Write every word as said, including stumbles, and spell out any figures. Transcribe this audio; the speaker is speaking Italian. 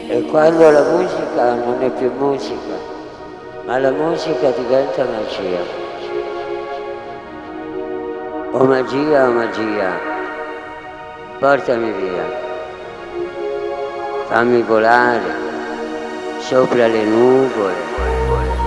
E quando la musica non è più musica, ma la musica diventa magia. O magia o magia, portami via, fammi volare sopra le nuvole.